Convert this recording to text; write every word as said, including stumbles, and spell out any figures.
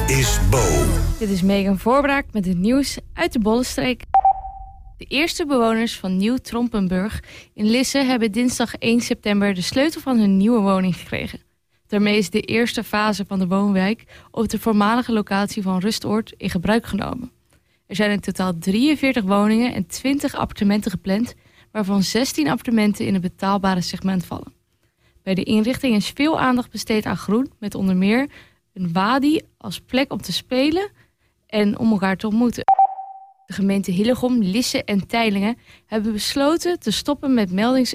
is Bo. Dit is Megan Voorbraak met het nieuws uit de Bollenstreek. De eerste bewoners van Nieuw Trompenburg in Lisse hebben dinsdag één september de sleutel van hun nieuwe woning gekregen. Daarmee is de eerste fase van de woonwijk op de voormalige locatie van Rustoord in gebruik genomen. Er zijn in totaal drieënveertig woningen en twintig appartementen gepland, waarvan zestien appartementen in het betaalbare segment vallen. Bij de inrichting is veel aandacht besteed aan groen, met onder meer een wadi als plek om te spelen en om elkaar te ontmoeten. De gemeente Hillegom, Lisse en Teylingen hebben besloten te stoppen met meldings-